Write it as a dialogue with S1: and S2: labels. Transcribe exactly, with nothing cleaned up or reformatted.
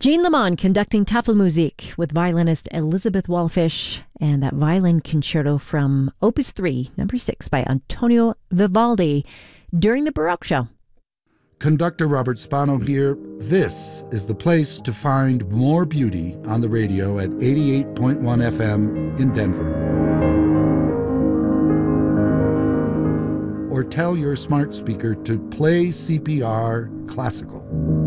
S1: Jean Lamont conducting Tafelmusik with violinist Elizabeth Wallfish, and that violin concerto from Opus three, number six by Antonio Vivaldi during the Baroque show.
S2: Conductor Robert Spano here. This is the place to find more beauty on the radio at eighty-eight point one F M in Denver. Or tell your smart speaker to play C P R Classical.